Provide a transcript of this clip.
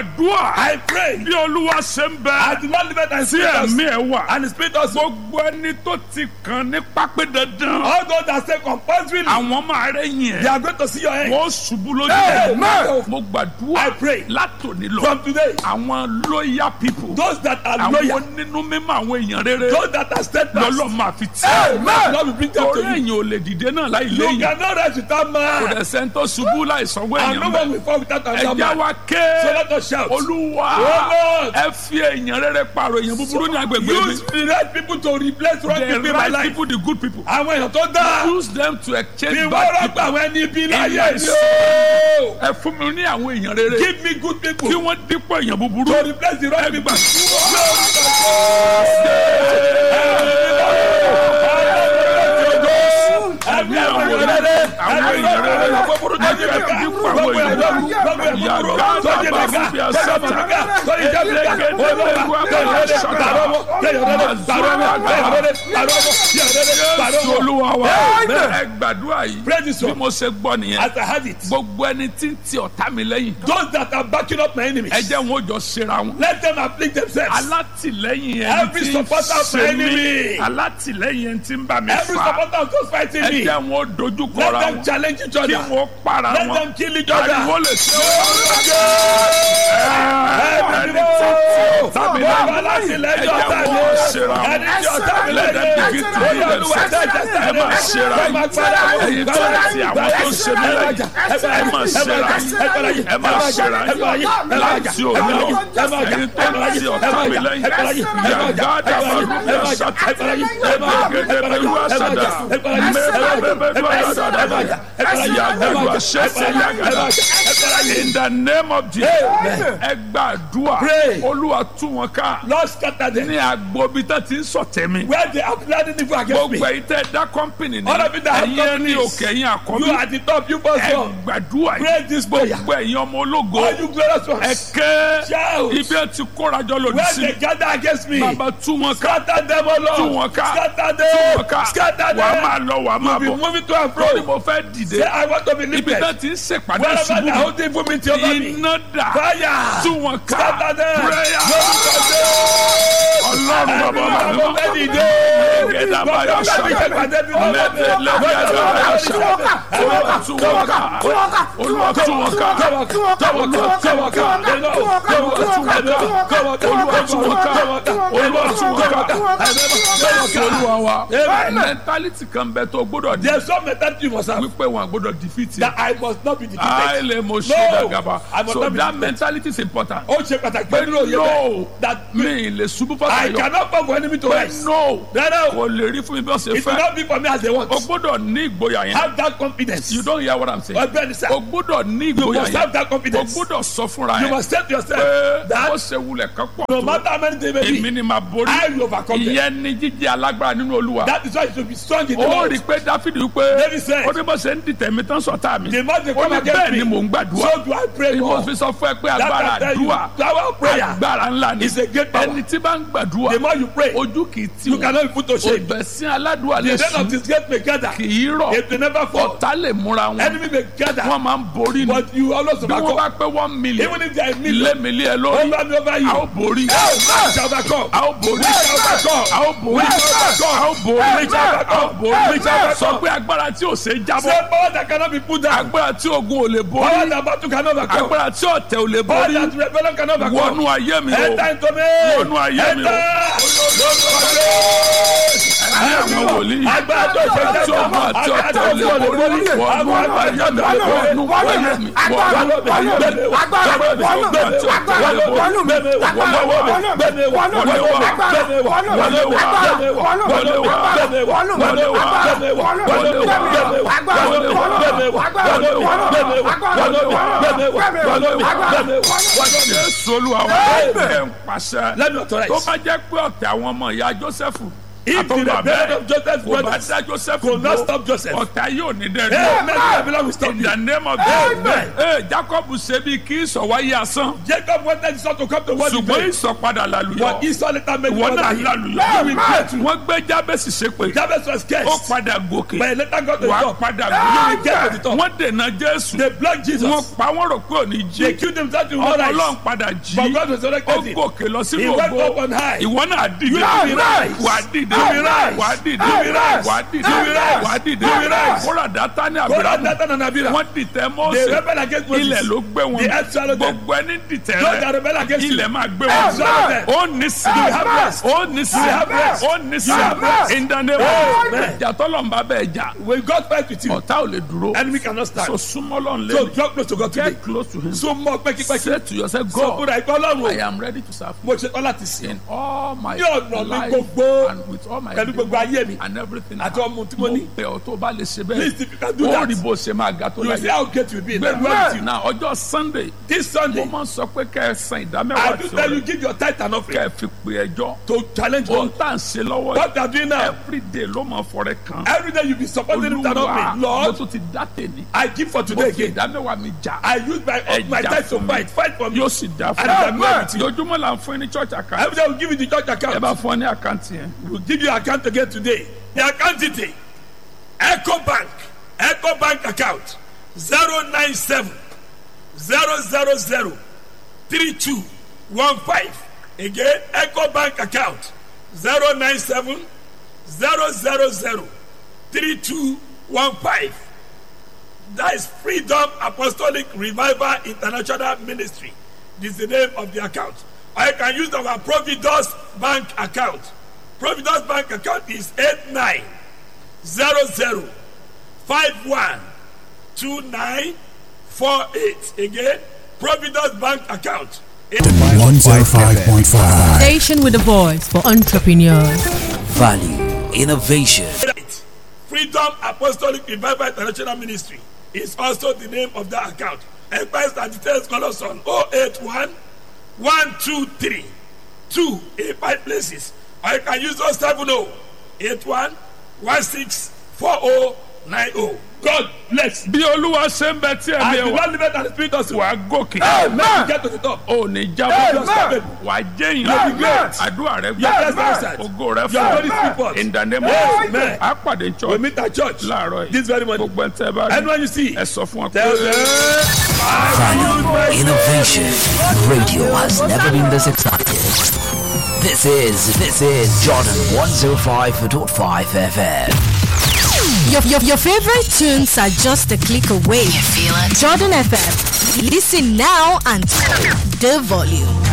gbàdúrà. I pray. bí Olúwa ṣe ń bẹ. As the Lord liveth and tí spirit ẹ̀mí ẹ̀ wà. and the spirit also. gbogbo ẹni tó ti kàn ní pápẹ́ dandan. All those that say compulsorily, àwọn máa rẹ́yìn they ẹ̀. are going to see your end. wọ́n ṣubú lójú Amen. ẹ̀. mo gbàdúrà. I pray. látòní lọ. From today, àwọn loyal people. those that are àwọn loyal, onínú mímọ́ àwọn èèyàn rere. those that are steadfast, lọ́lọ́ máa fi tì. Amen. Lord will bring them to torí you. èèyàn ò lè dìde náà láì You léyìn. cannot rise without kò man. dẹ̀ sẹ́ńtọ́ ṣubú láì sanwó And no èèyàn one bẹ́ẹ̀. will fall without another ẹ̀já man. wa So ké. let us shout. olúwa Oh Lord. ẹ fi èèyàn rere pààrọ̀ èèyàn búburú ní agbègbè mi. Use the right people to replace wrong the people in my right life. people the good people. Àwọn èèyàn tó dáa. use them to exchange Bí wọ́n bad rọ́pò people. àwọn ẹni ibi in láyé my ni soul. o. ẹ fún mi ní àwọn èèyàn rere. Give me good people kí to wọ́n dípò èèyàn búburú. replace the wrong people. ẹ̀mí àwọn èèyàn rere. àwọn èèyàn rere. ẹ dípò àwọn èèyàn búburú. yàrá bàbá bí a sábà. Jésù Olúwa wa. ẹ gbàdúrà yìí. Pray this bí one. mo ṣe gbọ́ nìyẹn. As I had it, gbogbo ẹni tí ń ti ọ̀tá mi lẹ́yìn. those that are backing up my enemies, ẹ jẹ́ wọn ó jọ ṣera wọn. let them afflict themselves. alátìlẹ́yìn ẹni Every tí ń supporter of my ṣe enemy. mí. alátìlẹ́yìn ẹni tí ń bá mi Every fà. supporter of those fighting ẹ me, jẹ́ wọn ó dojú let kọra them wọn. challenge each kí other. wọ́n para Let wọn. them kill each other. ariwo lè ṣe wọ́n. ẹni tí ń ti ọ̀tá mi lẹ́yìn. ẹ jẹ́ wọn ó ṣera wọn. let them begin to heal themselves. ẹ máa ṣera yìí. ẹ̀yin tó ń ti àwọn tó ń ṣe mí lẹ́yìn. ẹ máa ṣera yìí. ẹ máa ṣera yìí. láti òní lọ. ẹ̀yin tó ń ti ọ̀tá mi lẹ́yìn. yàgá dàbàrú bí àṣàtà. ẹ̀ẹ́dẹ̀gẹ̀dẹ̀ pẹ̀lú àṣàdà. mẹ́rẹ̀ẹ́rẹ́ pẹ̀lú àṣàdà. yàgàdù àṣẹ́sẹ̀ yàgàdà. in the name of Jesus. ẹ gbàdúrà. Pray. olúwa tú wọn ká. Lord scatter them. ní agbobi tó ti ń sọ̀tẹ̀ mi. Where they are planning evil against me. gbogbo ẹ̀yin tẹ́ dá kọ́mpìnì ní. All of you that have ẹ̀yin ẹni companies. òkè ẹ̀yin You àkọ́bí. are the top, you must ẹ go. gbàdúrà Pray yìí. this prayer. gbogbo ẹ̀yin ọmọ ológo. All you glorious ẹ ones. ké. Shout. ibi ẹ ti kórajọ lòdì Where sí they mi. gather against me. bàbá tú wọn ká. Scatter them, O Lord. tú wọn ká. Scatter tú wọn them. ká. Scatter wà á máa them. lọ wà á máa Be bọ̀. moving to and lórí fro. mo fẹ́ dìde. Say, I want to be ibi lifted. tó ti ń ṣèpàdé Wherever ṣubú they are mi. holding for me to over me. iná dà. Fire. tú wọn ká. Scatter them. prayer. ọlọ́run bàbá bàbá mi. ẹ̀ẹ́dẹ̀gẹ̀dẹ̀ àbáyọ ṣàkà. mentality kan bẹ tó gbọ́dọ̀ di. There's some mentality you must have wípé wọn gbọ́dọ̀ defeat that you. I must not be defeated. àìlè mo ṣe dàgàbà. I must so not be that defeated. mentality is important. Ó ṣe pàtàkì pé pẹ̀lú òye bẹ́ẹ̀. no That mi lè ṣubú I fàtàyọ. cannot come for enemy to pé rise. no Rárá o. kò lè rí fún mi bí wọ́n ṣe It will fẹ́. not be for me as they want. o gbọ́dọ̀ ní ìgboyà yẹn. Have that confidence. you don't hear what I'm saying. Ọgbẹ́ni sá. o gbọ́dọ̀ ní You ìgboyà must have yẹn. that o confidence. gbọ́dọ̀ sọ fúnra You yẹn. must say to yourself pé ó that ṣe wulẹ̀ kan pọ̀ no tó. matter how many things may èmi be, ni màá borí. I will overcome them. ìyẹn ni jíjẹ alágbára nínú olúwa. That is why you should be strong in the ó Lord. rí i pé dáfídì wípé David said, ó ní bó ṣe ń dìtẹ̀ mi tán sọ̀tá mi. the more they ó come ní against bẹ́ẹ̀ ni me, mò ń gbàdúrà. so do I pray mo more. fi sọ fún ẹ pé That agbára I tell you, àdúrà power of prayer agbára ńlá ni. is a great power. ẹni tí bá ń gbàdúrà The more you pray, ojú kì í tì you wọ́n. cannot be put to shame. òbẹ̀sìn aládùúgbò lè The men of sùn this gate may gather. kì í rọ̀. It will never fall. ọ̀tá lè múra wọn. Enemy may gather. wọ́n máa ń borí ni. But you always bí wọ́n overcome. bá pé 1 million Even if they are a ilé million, mi lé ẹ lórí over me, over you, a ó borí. you shall overcome. a ó borí. a ó borí. a ó borí. a ó borí. sọ pé agbára tí ò ṣe jábọ́. Say power that cannot be put down. agbára tí ogun ò lè Power borí. that battle cannot overcome. agbára tí ọ̀tẹ̀ ò lè Power borí. that rebellion cannot overcome. wọnú ayé mi o. Enter into me. wọnú ayé mi o. ayé àwọn wòlíì. Agbára tó ṣe jẹ́ tí ogun àti ọ̀tẹ̀ ò lè borí. wọnú ayé mi o. wọnú ayé mi. Jésù Olúwa wa ẹ̀ ń pàṣẹ. Let me tó authorize. bá jẹ́ pé ọ̀tẹ̀ àwọn ọmọ ìyá Jósẹ́fù If the àtọ́gbà rebellion of Joseph's kò bá brothers dá Joseph could not dúró, stop Joseph, ọ̀tá yóò ní dẹ́rẹ́. amen, Babylon will stop In you. the name of Amen. Jesus. Jacob ṣe bí kí ìsọ̀wáyé asán. Jacob wanted Esau to come to world ṣùgbọ́n today, ìsọ̀padà làlùyọ. but Esau later made Ìwọ him náà he lálùyọ. will get to. Wọ́n gbé Jábẹ́sì ṣépè. Jabez was Ó cursed, padà gòkè. but he later got to the Wà á top. padà You will get to the gòkè. top. Wọ́n dènà Jésù. They blocked Jesus. Wọ́n pa wọ́n rò pé ò ní They jí. killed himself in Ọmọ one rise. Ọlọ́run padà But jí. God resurrected Ó him. gòkè lọ He sínú went ògo. up on high. Ìwọ náà dìde. You will rise. Wà á dìde. You will rise. Wà á dìde. You will rise. Wà á dìde. You will rise. Wà á dìde. You will rise. Kóra dátà ní Korah, Ábúráhámù. Dathan, and Abiram. Wọ́n dìtẹ̀ They Mósè. rebelled against Moses. Ilẹ̀ ló gbé wọn. The earth swallowed them. Gbogbo ẹni dìtẹ̀ Those that rẹ̀. rebel against you, Ilẹ̀ máa gbé earth wọn. swallowed them. Ó ní sí. You have rest. Ó ní sí. You have rest. Ó ní sí. You have rest. In the name Amen. of ìjà tọ́lọ̀ ń bá bẹ́ẹ̀ jà. When God fights with you, Ọ̀tá ò lè dúró. enemy cannot stand. So súnmọ́ Ọlọ́run So lẹ́nu. draw close to God today. Get close to him. So more pẹ́kípẹ́kí. Say to yourself, So God, kúrò àìkọ́ I Ọlọ́run. am ready to serve Mo ṣe tán láti sìn. in all my Ní ọ̀nà mi life gbogbo, and with all my pẹ̀lú gbogbo ayé mi, and everything I àti have. ọmọ tí mo ní. bẹ̀ ọ́ tó bá lè ṣe Please, bẹ́ẹ̀. if you can do Ó that, rí bó ṣe máa ga tó you will see láyé. how great you will be. Let me Bẹ́ẹ̀ with you. na ọjọ́ Sunday This mo Sunday, máa ń sọ pé kẹ́ ẹ san I ìdámẹ́wàá do tí tell you ọ̀rẹ́ give your tithe and offering kẹ́ ẹ fi pe ẹjọ́. to challenge Ohun God. tá à ń ṣe lọ́wọ́ What you are doing now, everyday ló máa fọrẹ kan. every day you be supporting him and Olúwa offering. mo Lord, tún ti dá tèmi. I give for Mo today fi again. ìdámẹ́wàá mi jà. I use my Ẹ jà tithe to fún mi. fight for me. Yóò sì dá fún And I'm mi. with you. Lójúmọ́ là ń fún ní church account. Every day we give you the church Ẹ account. bá fún ọ ní àkáǹtì yẹn. We'll give you account again today. The account detail, Echo Bank account 097 000 3215. Again, Echo Bank account 097 000 3215. That is Freedom Apostolic Revival International Ministry. This is the name of the account. Or you can use our Providence Bank account. Providence Bank account is 8900512948. Again, Providence Bank account. 105.5. Station with a voice for entrepreneurs. Value, innovation. Freedom Apostolic Revival International Ministry is also the name of that account. Enquiries and details call us on 081 123 285 places. Or you can use 070 81 164090. God bless. Bí Olúwa ṣe ń bẹ tí And ẹ̀mí the ẹ̀ wá. Lord live and spirit us. Wà á gòkè. Amen. Get to the top. O ní jábọ́. Amen. Wà á jẹ́ You'll be ìyàn. great. Àdúrà rẹ Your gbà. best answered. Ògo rẹ Your fún glory speak forth. In the name of Amen. Jesus. A pàdé We church meet at church láàárọ̀ yìí. this very morning. Gbogbo ẹ̀ tẹ́ ẹ bá rí. Anyone you see, Ẹ sọ fún wọn tell them. Value, innovation. Radio has never been this excited. This is Jordan 105.5 FM. Your favorite tunes are just a click away. You feel it? Jordan FM. Listen now and the volume.